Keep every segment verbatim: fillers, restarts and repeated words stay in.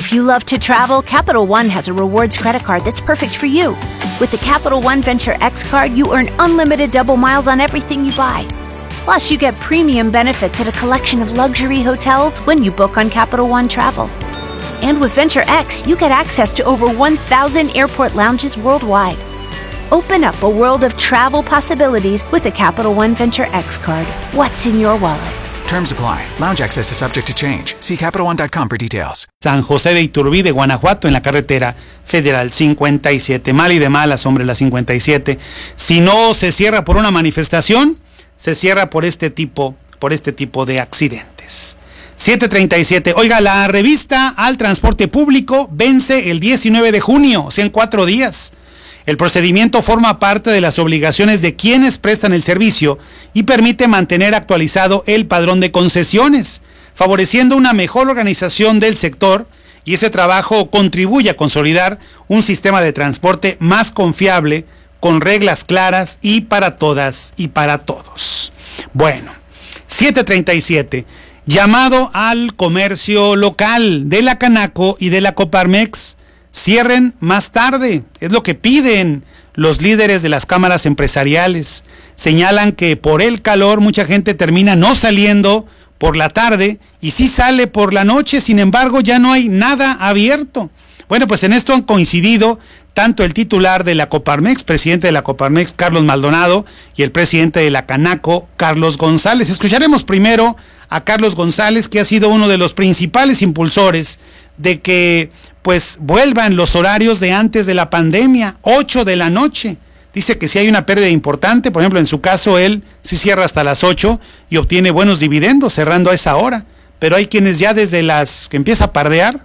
If you love to travel, Capital One has a rewards credit card that's perfect for you. With the Capital One Venture X card, you earn unlimited double miles on everything you buy. Plus, you get premium benefits at a collection of luxury hotels when you book on Capital One Travel. And with Venture X, you get access to over one thousand airport lounges worldwide. Open up a world of travel possibilities with the Capital One Venture X card. What's in your wallet? Terms apply. Lounge access is subject to change. See Capital One dot com for details. San José de Iturbide, Guanajuato, en la carretera federal cincuenta y siete. Mal y de malas, hombre, la cincuenta y siete. Si no se cierra por una manifestación, se cierra por este tipo, por este tipo de accidentes. siete treinta y siete. Oiga, la revista al transporte público vence el diecinueve de junio, o sea, en cuatro días. El procedimiento forma parte de las obligaciones de quienes prestan el servicio y permite mantener actualizado el padrón de concesiones, favoreciendo una mejor organización del sector, y ese trabajo contribuye a consolidar un sistema de transporte más confiable, con reglas claras y para todas y para todos. Bueno, siete treinta y siete. Llamado al comercio local de la Canaco y de la Coparmex. Cierren más tarde, es lo que piden los líderes de las cámaras empresariales. Señalan que por el calor mucha gente termina no saliendo por la tarde y sí sale por la noche, sin embargo ya no hay nada abierto. Bueno, pues en esto han coincidido tanto el titular de la Coparmex, presidente de la Coparmex, Carlos Maldonado, y el presidente de la Canaco, Carlos González. Escucharemos primero a Carlos González, que ha sido uno de los principales impulsores de que pues vuelvan los horarios de antes de la pandemia, ocho de la noche. Dice que si hay una pérdida importante, por ejemplo, en su caso él sí cierra hasta las ocho y obtiene buenos dividendos cerrando a esa hora, pero hay quienes ya desde las que empieza a pardear,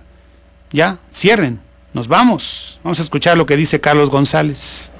ya cierren, nos vamos. Vamos a escuchar lo que dice Carlos González.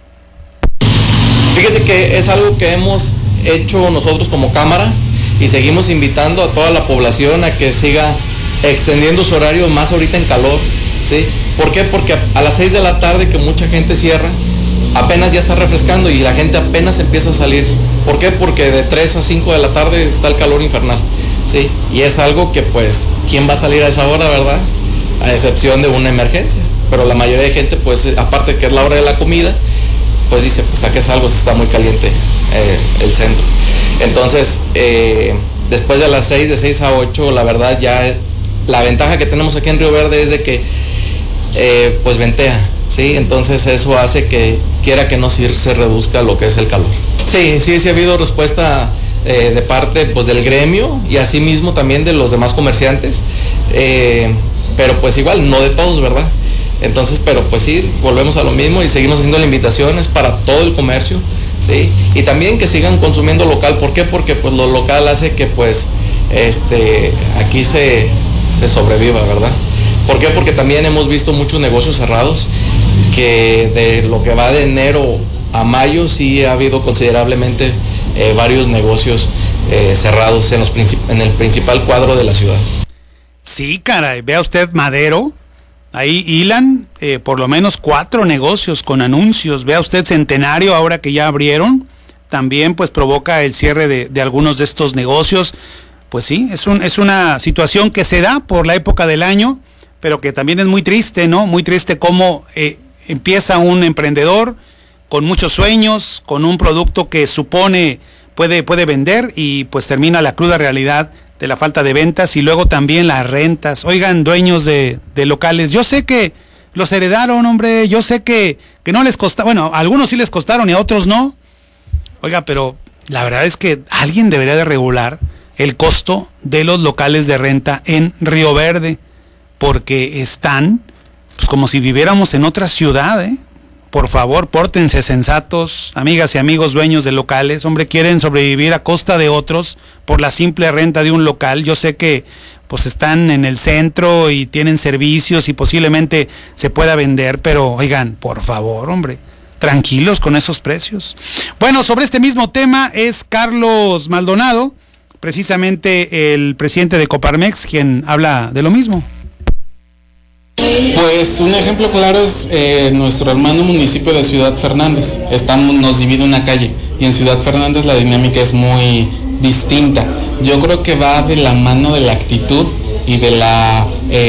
Fíjese que es algo que hemos hecho nosotros como Cámara y seguimos invitando a toda la población a que siga extendiendo su horario, más ahorita en calor, ¿sí? ¿Por qué? Porque a las seis de la tarde, que mucha gente cierra, apenas ya está refrescando y la gente apenas empieza a salir. ¿Por qué? Porque de tres a cinco de la tarde está el calor infernal, ¿sí? Y es algo que pues, ¿quién va a salir a esa hora, verdad? A excepción de una emergencia. Pero la mayoría de gente, pues, aparte de que es la hora de la comida, pues dice, pues a qué salgo si está muy caliente eh, el centro. Entonces, eh, después de las seis, de seis a ocho, la verdad ya la ventaja que tenemos aquí en Río Verde es de que eh, pues ventea, ¿sí? Entonces eso hace que quiera que no se, se reduzca lo que es el calor. Sí, sí, sí ha habido respuesta eh, de parte pues del gremio y asimismo también de los demás comerciantes, eh, pero pues igual, no de todos, ¿verdad? Entonces, pero pues sí, volvemos a lo mismo y seguimos haciendo las invitaciones para todo el comercio, ¿sí? Y también que sigan consumiendo local. ¿Por qué? Porque pues lo local hace que pues este aquí se, se sobreviva, ¿verdad? ¿Por qué? Porque también hemos visto muchos negocios cerrados, que de lo que va de enero a mayo sí ha habido considerablemente eh, varios negocios eh, cerrados en, los princip- en el principal cuadro de la ciudad. Sí, caray, vea usted Madero. Ahí hilan eh, por lo menos cuatro negocios con anuncios. Vea usted Centenario, ahora que ya abrieron, también pues provoca el cierre de, de algunos de estos negocios. Pues sí, es, un, es una situación que se da por la época del año, pero que también es muy triste, ¿no? Muy triste cómo eh, empieza un emprendedor con muchos sueños, con un producto que supone puede, puede vender y pues termina la cruda realidad de la falta de ventas y luego también las rentas. Oigan, dueños de, de locales, yo sé que los heredaron, hombre, yo sé que, que no les costaron, bueno, a algunos sí les costaron y a otros no. Oiga, pero la verdad es que alguien debería de regular el costo de los locales de renta en Río Verde, porque están pues como si viviéramos en otra ciudad, ¿eh? Por favor, pórtense sensatos, amigas y amigos dueños de locales. Hombre, quieren sobrevivir a costa de otros por la simple renta de un local. Yo sé que pues están en el centro y tienen servicios y posiblemente se pueda vender, pero oigan, por favor, hombre, tranquilos con esos precios. Bueno, sobre este mismo tema es Carlos Maldonado, precisamente el presidente de Coparmex, quien habla de lo mismo. Pues un ejemplo claro es eh, nuestro hermano municipio de Ciudad Fernández. Estamos, nos divide una calle y en Ciudad Fernández la dinámica es muy distinta. Yo creo que va de la mano de la actitud y de la eh,